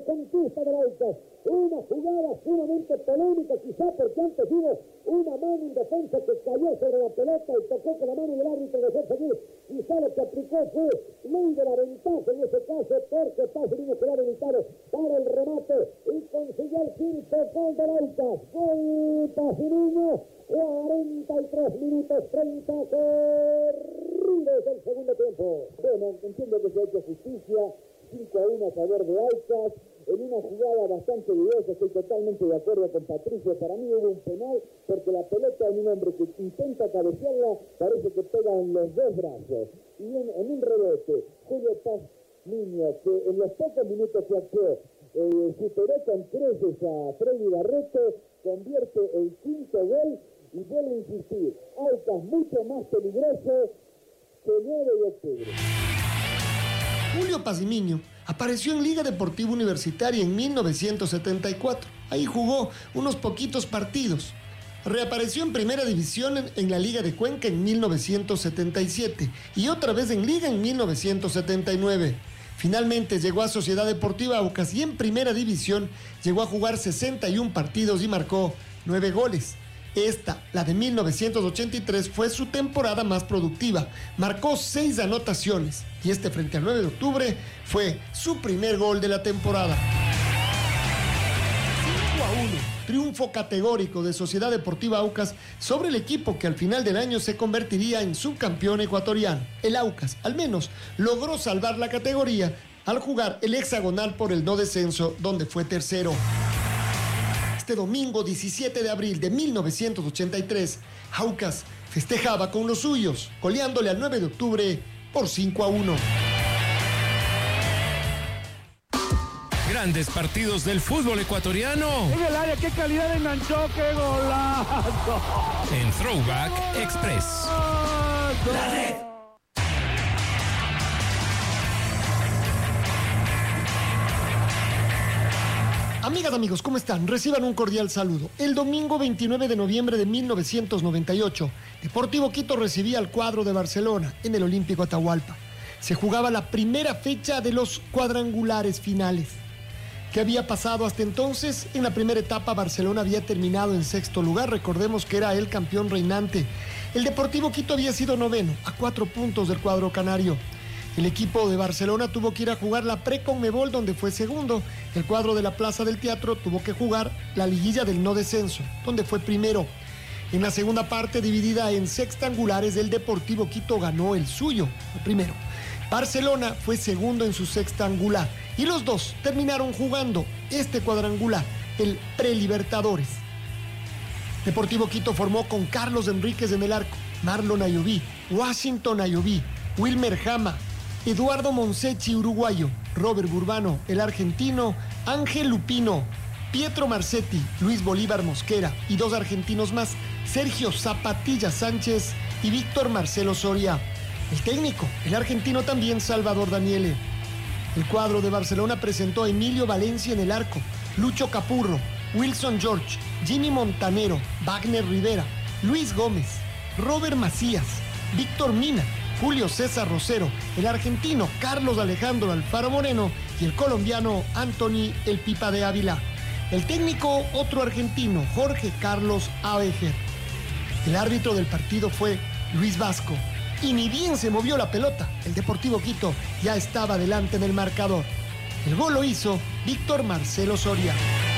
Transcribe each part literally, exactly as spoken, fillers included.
conquista del Aucas. Una jugada sumamente polémica, quizá porque antes hubo una mano en defensa que cayó sobre la pelota y tocó con la mano del árbitro de seguir. Quizá lo que aplicó fue ley de la ventaja en ese caso, porque Pazmiño quedó habilitado para el remate y consiguió el quinto gol del Aucas. Gol Pazmiño, cuarenta y tres minutos, treinta corridos del segundo tiempo. Bueno, entiendo que se ha hecho justicia, cinco a uno a favor de Aucas. En una jugada bastante dudosa, estoy totalmente de acuerdo con Patricio. Para mí hubo un penal porque la pelota de un hombre que intenta cabecearla parece que pega en los dos brazos. Y en, en un rebote, Julio Pazmiño, que en los pocos minutos que actuó, eh, superó con creces a Freddy Barreto, convierte el quinto gol y vuelve a insistir. Aucas mucho más peligroso que nueve de octubre. Julio Pazmiño apareció en Liga Deportiva Universitaria en mil novecientos setenta y cuatro. Ahí jugó unos poquitos partidos. Reapareció en Primera División en, en la Liga de Cuenca en mil novecientos setenta y siete y otra vez en Liga en mil novecientos setenta y nueve. Finalmente llegó a Sociedad Deportiva Aucas y en Primera División llegó a jugar sesenta y uno partidos y marcó nueve goles. Esta, la de mil novecientos ochenta y tres, fue su temporada más productiva. Marcó seis anotaciones y este frente al nueve de octubre fue su primer gol de la temporada. cinco a uno, triunfo categórico de Sociedad Deportiva Aucas sobre el equipo que al final del año se convertiría en subcampeón ecuatoriano. El Aucas, al menos, logró salvar la categoría al jugar el hexagonal por el no descenso, donde fue tercero. Este domingo diecisiete de abril de mil novecientos ochenta y tres, Aucas festejaba con los suyos, goleándole al nueve de octubre por cinco a uno. Grandes partidos del fútbol ecuatoriano. En el área, qué calidad de enganchó, qué golazo. En Throwback Express. La red. Amigas, amigos, ¿cómo están? Reciban un cordial saludo. El domingo veintinueve de noviembre de mil novecientos noventa y ocho, Deportivo Quito recibía al cuadro de Barcelona en el Olímpico Atahualpa. Se jugaba la primera fecha de los cuadrangulares finales. ¿Qué había pasado hasta entonces? En la primera etapa, Barcelona había terminado en sexto lugar. Recordemos que era el campeón reinante. El Deportivo Quito había sido noveno, a cuatro puntos del cuadro canario. El equipo de Barcelona tuvo que ir a jugar la Pre-Conmebol, donde fue segundo. El cuadro de la Plaza del Teatro tuvo que jugar la liguilla del no descenso, donde fue primero. En la segunda parte, dividida en sextangulares, el Deportivo Quito ganó el suyo, el primero. Barcelona fue segundo en su sextangular y los dos terminaron jugando este cuadrangular, el Prelibertadores. Deportivo Quito formó con Carlos Enríquez en el arco, Marlon Ayoví, Washington Ayoví, Wilmer Jama, Eduardo Monsechi, uruguayo, Robert Burbano, el argentino, Ángel Lupino, Pietro Marcetti, Luis Bolívar Mosquera y dos argentinos más, Sergio Zapatilla Sánchez y Víctor Marcelo Soria. El técnico, el argentino también, Salvador Daniele. El cuadro de Barcelona presentó a Emilio Valencia en el arco, Lucho Capurro, Wilson George, Jimmy Montanero, Wagner Rivera, Luis Gómez, Robert Macías, Víctor Mina, Julio César Rosero, el argentino Carlos Alejandro Alfaro Moreno y el colombiano Anthony El Pipa de Ávila. El técnico, otro argentino, Jorge Carlos Abejer. El árbitro del partido fue Luis Vasco. Y ni bien se movió la pelota, el Deportivo Quito ya estaba delante en el marcador. El gol lo hizo Víctor Marcelo Soria.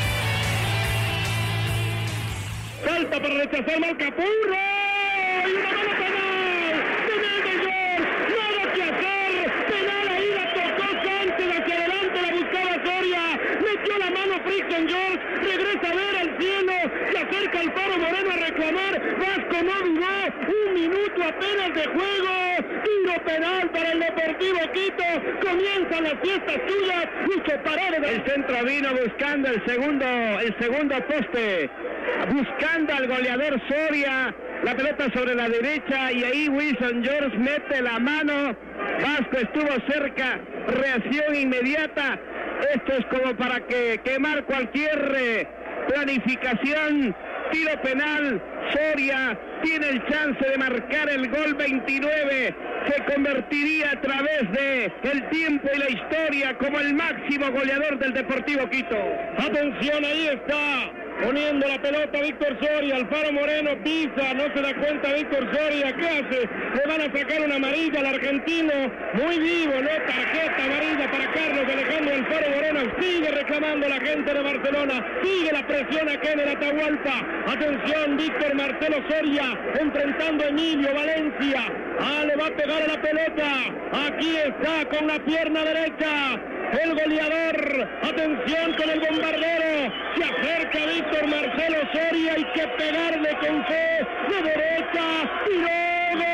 Salta para rechazar, marca Capurro. Y una mano penal. Penal de George. Nada que hacer. Penal ahí, la tocó Sánchez hacia adelante, la buscaba Soria. Metió la mano Frickson George. Regresa a ver al cielo. Se acerca Alfaro Moreno a reclamar. Vasco no dudó. Un minuto apenas de juego. Tiro penal para el Deportivo Quito. Comienzan las fiestas suyas. Mucho Paredes. El centro vino buscando el segundo, el segundo poste. Buscando al goleador Soria. La pelota sobre la derecha y ahí Wilson George mete la mano. Vasco estuvo cerca. Reacción inmediata. Esto es como para que quemar cualquier eh, planificación. Tiro penal. Soria tiene el chance de marcar el gol veintinueve se convertiría a través de el tiempo y la historia como el máximo goleador del Deportivo Quito. Atención, ahí está, poniendo la pelota Víctor Soria, Alfaro Moreno pisa, no se da cuenta Víctor Soria, ¿qué hace? Le van a sacar una amarilla al argentino, muy vivo, ¿no? Tarjeta amarilla para Carlos Alejandro Alfaro Moreno, sigue reclamando la gente de Barcelona, sigue la presión acá en el Atahualpa. Atención, Víctor Marcelo Soria, enfrentando a Emilio Valencia, ah, le va a pegar a la pelota, aquí está con la pierna derecha, el goleador, atención con el bombardero, se acerca Víctor Marcelo Soria, hay que pegarle con fe, de derecha, tiró, ¡gol!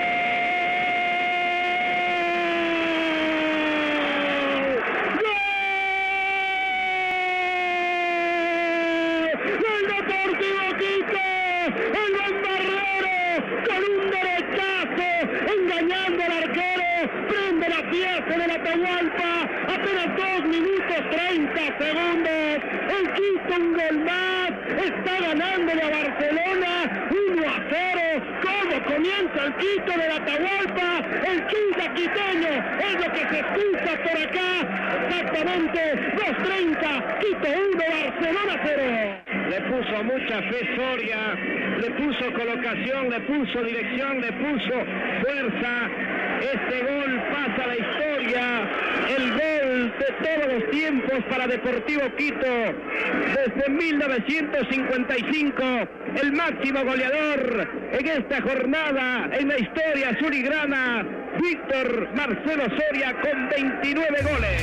¡Gol! ¡El Deportivo Quito! ¡El bombardero con un derechazo, engañando al arquero, prende la fiesta en el Atahualpa, apenas dos minutos treinta segundos, el Quito un gol más, está ganándole a Barcelona uno a cero, ¿cómo comienza el Quito del Atahualpa? El Chuya quiteño es lo que se escucha por acá, exactamente dos treinta, Quito uno, Barcelona cero. Le puso mucha fe Soria, le puso colocación, le puso dirección, le puso fuerza. Este gol pasa a la historia, el gol de todos los tiempos para Deportivo Quito. Desde mil novecientos cincuenta y cinco, el máximo goleador en esta jornada en la historia azul-y-grana, Víctor Marcelo Soria con veintinueve goles.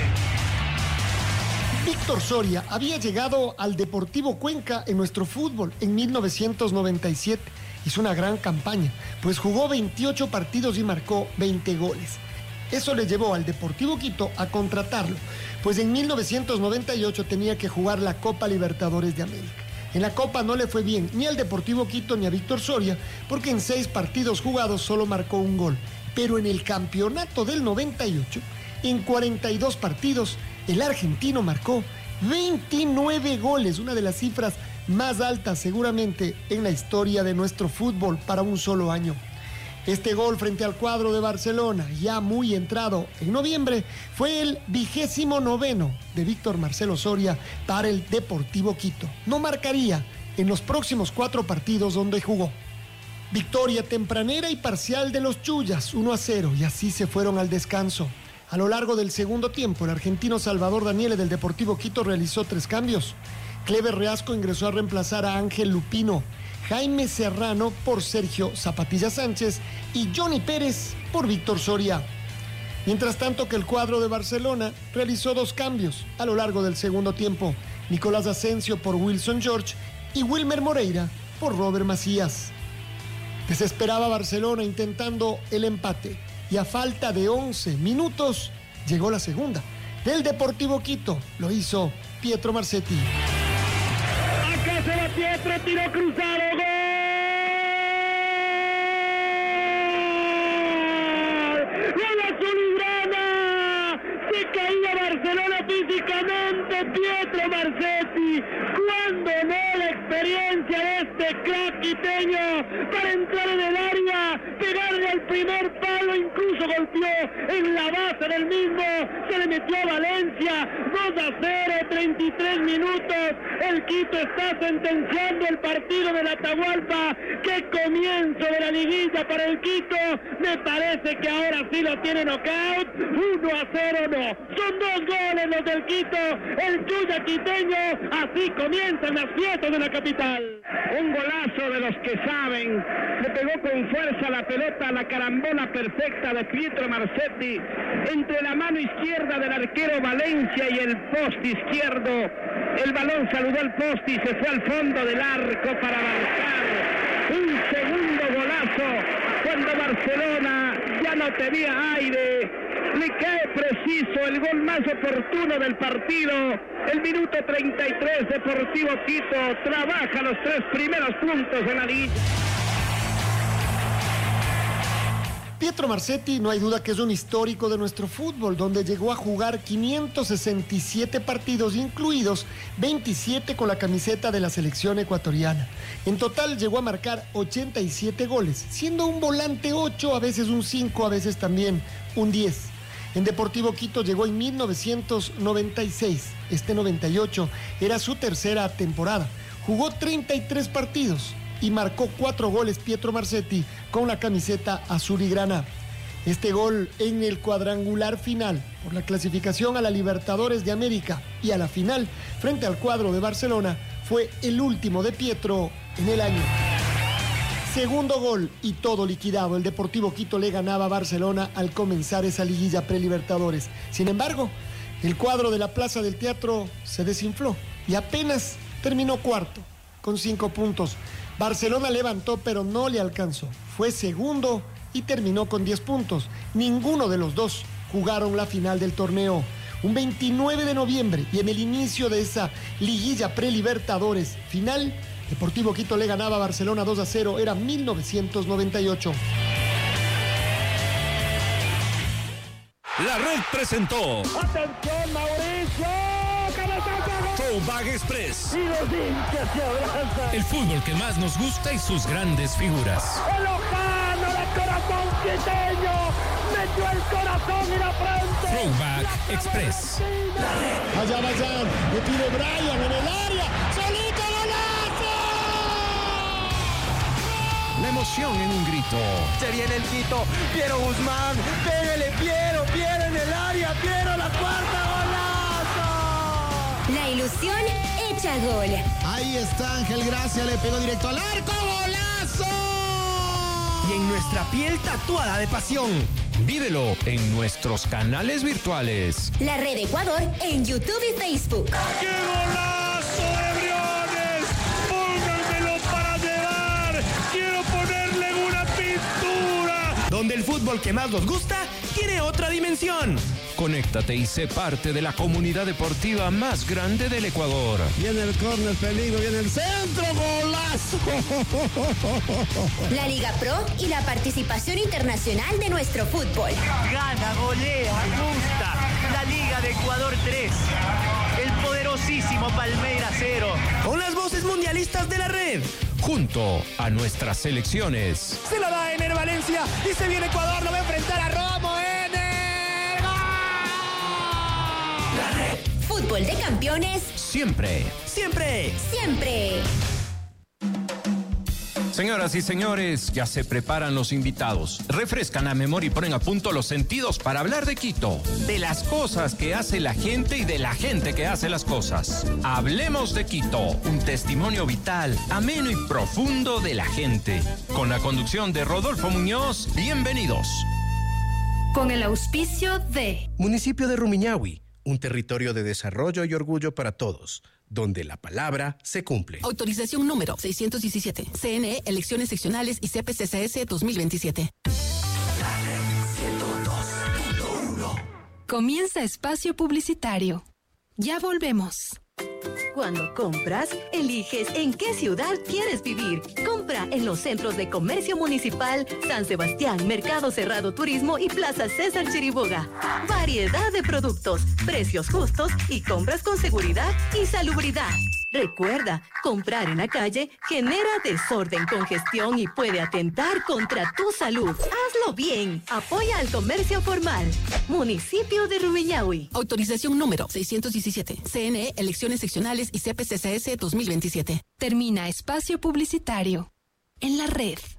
Víctor Soria había llegado al Deportivo Cuenca en nuestro fútbol en mil novecientos noventa y siete. Hizo una gran campaña, pues jugó veintiocho partidos y marcó veinte goles. Eso le llevó al Deportivo Quito a contratarlo, pues en mil novecientos noventa y ocho tenía que jugar la Copa Libertadores de América. En la Copa no le fue bien ni al Deportivo Quito ni a Víctor Soria, porque en seis partidos jugados solo marcó un gol. Pero en el campeonato del noventa y ocho, en cuarenta y dos partidos, el argentino marcó veintinueve goles, una de las cifras más altas seguramente en la historia de nuestro fútbol para un solo año. Este gol frente al cuadro de Barcelona, ya muy entrado en noviembre, fue el vigésimo noveno de Víctor Marcelo Soria para el Deportivo Quito. No marcaría en los próximos cuatro partidos donde jugó. Victoria tempranera y parcial de los Chuyas, uno a cero, y así se fueron al descanso. A lo largo del segundo tiempo, el argentino Salvador Daniele del Deportivo Quito realizó tres cambios. Clever Reasco ingresó a reemplazar a Ángel Lupino, Jaime Serrano por Sergio Zapatilla Sánchez y Johnny Pérez por Víctor Soria. Mientras tanto que el cuadro de Barcelona realizó dos cambios a lo largo del segundo tiempo. Nicolás Asensio por Wilson George y Wilmer Moreira por Robert Macías. Desesperaba Barcelona intentando el empate y a falta de once minutos llegó la segunda. Del Deportivo Quito lo hizo Pietro Marsetti. Acá se va Pietro, tiro cruzado, gol. ¡Gol azul-y-grana! Se caía Barcelona físicamente, Pietro Marsetti. Cuando no la experiencia de este crack quiteño para entrar en el área, pegarle al primer palo, incluso golpeó en la base del mismo, se le metió a Valencia, dos a cero, treinta y tres minutos, el Quito está sentenciando el partido del Atahualpa. ¡Qué comienzo de la liguilla para el Quito! Me parece que ahora sí lo tiene knockout, uno a cero no, son dos goles los del Quito, el Chuya quiteño, así comienzan las fiestas de la capital. Un golazo de los que saben, le pegó con fuerza la pelota, la carambola perfecta de Pietro Marsetti, entre la mano izquierda del arquero Valencia y el poste izquierdo. El balón saludó al poste y se fue al fondo del arco para marcar un segundo golazo cuando Barcelona ya no tenía aire. Le cae preciso el gol más oportuno del partido. El minuto treinta y tres, Deportivo Quito trabaja los tres primeros puntos de la liga. Pietro Marsetti no hay duda que es un histórico de nuestro fútbol, donde llegó a jugar quinientos sesenta y siete partidos, incluidos veintisiete con la camiseta de la selección ecuatoriana. En total llegó a marcar ochenta y siete goles, siendo un volante ocho, a veces un cinco, a veces también un diez. En Deportivo Quito llegó en mil novecientos noventa y seis. Este noventa y ocho era su tercera temporada. Jugó treinta y tres partidos y marcó cuatro goles Pietro Marsetti con la camiseta azul y grana. Este gol en el cuadrangular final por la clasificación a la Libertadores de América y a la final frente al cuadro de Barcelona fue el último de Pietro en el año. Segundo gol y todo liquidado. El Deportivo Quito le ganaba a Barcelona al comenzar esa liguilla pre-Libertadores. Sin embargo, el cuadro de la Plaza del Teatro se desinfló y apenas terminó cuarto con cinco puntos. Barcelona levantó, pero no le alcanzó. Fue segundo y terminó con diez puntos. Ninguno de los dos jugaron la final del torneo. Un veintinueve de noviembre y en el inicio de esa liguilla pre-Libertadores final, Deportivo Quito le ganaba a Barcelona dos a cero. Era mil novecientos noventa y ocho. La Red presentó. ¡Atención, Mauricio! ¡Cabezazo! Throwback Express. Y los hinchas se abrazan. El fútbol que más nos gusta y sus grandes figuras. ¡El Lojano de corazón quiteño! ¡Metió el corazón y la frente! Throwback Express. Allá vayan, le tiro Brian en el área. ¡Solito golazo! La emoción en un grito. Se viene el Quito, Piero Guzmán, pégale Piero, Piero en el área, Piero la cuarta, golazo. La ilusión hecha gol. Ahí está Ángel Gracia, le pegó directo al arco, golazo. Y en nuestra piel tatuada de pasión. Vívelo en nuestros canales virtuales. La Red Ecuador en YouTube y Facebook. ¡Qué golazo de Briones! ¡Pónganmelo para llevar! ¡Quiero ponerle una pintura! Donde el fútbol que más nos gusta tiene otra dimensión. Conéctate y sé parte de la comunidad deportiva más grande del Ecuador. Viene el córner, peligro, viene el centro, golazo. La Liga Pro y la participación internacional de nuestro fútbol. Gana, golea, gusta. La Liga de Ecuador tres. El poderosísimo Palmeiras cero. Con las voces mundialistas de la Red. Junto a nuestras selecciones. Se la da Ener Valencia y se viene Ecuador, lo va a enfrentar a Romo. Ener. La Red. Fútbol de campeones. Siempre. Siempre. Siempre. Señoras y señores, ya se preparan los invitados. Refrescan la memoria y ponen a punto los sentidos para hablar de Quito, de las cosas que hace la gente y de la gente que hace las cosas. Hablemos de Quito, un testimonio vital, ameno y profundo de la gente. Con la conducción de Rodolfo Muñoz, bienvenidos. Con el auspicio de Municipio de Rumiñahui, un territorio de desarrollo y orgullo para todos, donde la palabra se cumple. Autorización número seiscientos diecisiete. C N E, Elecciones Seccionales y C P C C S dos mil veintisiete. ciento dos punto uno. Comienza espacio publicitario. Ya volvemos. Cuando compras, eliges en qué ciudad quieres vivir. Compra en los centros de comercio municipal San Sebastián, Mercado Cerrado Turismo y Plaza César Chiriboga. Variedad de productos, precios justos y compras con seguridad y salubridad. Recuerda, comprar en la calle genera desorden, congestión y puede atentar contra tu salud. Hazlo bien. Apoya al comercio formal. Municipio de Rumiñahui. Autorización número seiscientos diecisiete. C N E, Elecciones Seccionales y C P C C S dos mil veintisiete. Termina espacio publicitario. En la Red.